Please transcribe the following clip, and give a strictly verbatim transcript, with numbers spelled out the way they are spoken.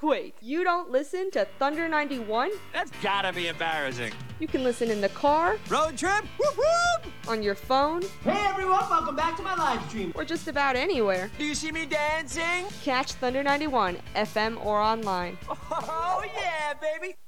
Wait, you don't listen to Thunder ninety-one? That's gotta be embarrassing. You can listen in the car, road trip, whoop whoop, on your phone. Hey everyone, welcome back to my live stream. Or just about anywhere. Do you see me dancing? Catch Thunder ninety-one, F M or online. Oh yeah, baby.